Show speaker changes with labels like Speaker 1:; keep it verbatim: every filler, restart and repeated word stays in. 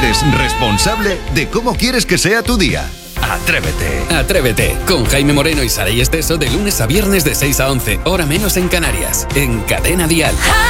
Speaker 1: Eres responsable de cómo quieres que sea tu día. Atrévete.
Speaker 2: Atrévete, con Jaime Moreno y Saray Esteso de lunes a viernes de seis a once, hora menos en Canarias, en Cadena Dial.